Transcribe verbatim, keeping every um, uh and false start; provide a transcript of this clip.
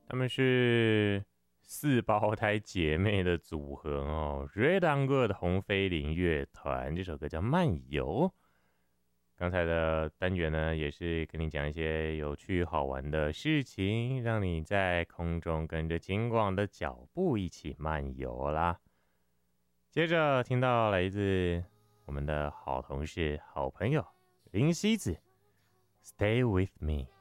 他们是四胞胎姐妹的组合哦 ，Red on Good 红菲林乐团，这首歌叫《漫游》。刚才的单元呢，也是跟你讲一些有趣好玩的事情，让你在空中跟着金广的脚步一起漫游啦。接着听到来自我们的好同事、好朋友林夕子，《Stay with Me》。